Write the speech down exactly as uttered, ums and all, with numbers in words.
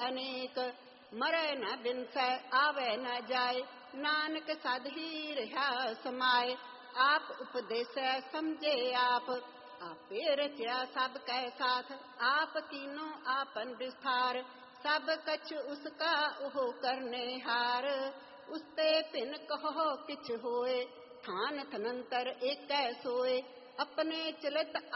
ਅਨੇਕ। ਮਰੈ ਨ ਬਿਨਸੈ ਆਵੈ ਨ ਜਾਏ, ਨਾਨਕ ਸਦ ਹੀ ਰਿਹਾ ਸਮਾਏ। ਆਪ ਉਪਦੇਸੈ ਸਮਝੇ ਆਪ, ਆਪੇ ਰਚਿਆ ਸਭ ਕੈ ਸਾਥ। ਆਪ ਕੀਨੋ ਆਪਨ ਵਿਸਥਾਰ, ਸਭ ਕਛ ਉਸਕਾ ਉਹ ਕਰਨੇ ਹਾਰ। ਉਸਤੇ ਭਿਨ ਕਹੋ ਕਿਛ ਹੋਏ, ਥਾਨ ਥਨੰਤਰ ਏਕੈ ਸੋਏ। ਆਪਣੇ ਚਲਿਤ